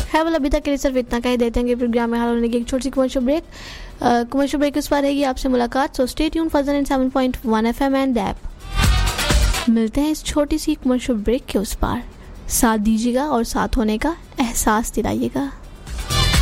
खैर वाला अभी तक के लिए सिर्फ इतना कह देते हैं कि प्रोग्राम में हाल होने की एक छोटी सी कमर्शियल ब्रेक उस पर रहेगी आपसे मुलाकात. So stay tune for 7.1 FM and app. मिलते हैं इस छोटी सी कमर्शियल ब्रेक के उस पार. साथ दीजिएगा और साथ होने का एहसास दिलाइएगा.